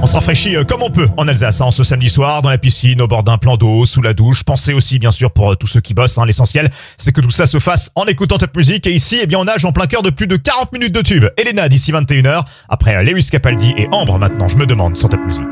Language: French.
On se rafraîchit comme on peut en Alsace, ce samedi soir, dans la piscine, au bord d'un plan d'eau, sous la douche. Pensez aussi, bien sûr, pour tous ceux qui bossent, l'essentiel, c'est que tout ça se fasse en écoutant Top Music. Et ici, on nage en plein cœur de plus de 40 minutes de tube. Elena d'ici 21h, après Lewis Capaldi et Ambre maintenant, je me demande, sur Top Music.